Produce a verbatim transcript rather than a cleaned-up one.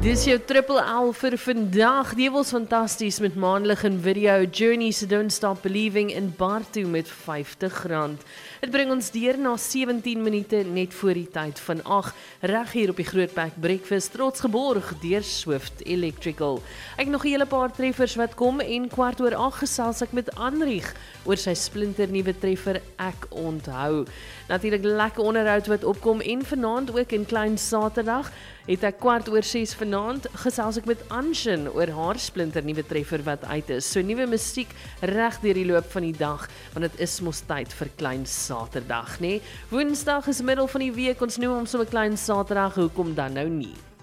Dis jou triple L vir vandag. Die was fantasties met maandag en video. Journey se Don't Stop Believing in Bartoe met vyftig rand. Dit bring ons deur na sewentien minute net voor die tyd van agt, reg hier op die Grootpack Breakfast, trots geborg deur Swift Electrical. Ek nog 'n hele paar treffers wat kom en kwart oor agt gesels ek met Anrieg oor sy splinter nuwe treffer Ek Onthou. Natuurlik lekker onderhoud wat opkom en vanaand ook in Klein Saterdag het ek kwart oor ses vanaand gesels ek met Anshin oor haar splinter nuwe treffer wat uit is. So nuwe musiek reg deur die loop van die dag, want dit is mos tyd vir Klein Saterdag, né? Woensdag is middel van die week, ons noem hom so 'n Klein Saterdag, hoekom dan nou nie?